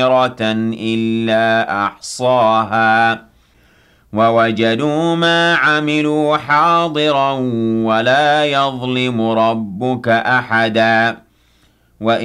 إلا أحصاها ووجدوا ما عملوا حاضرا ولا يظلم ربك أحدا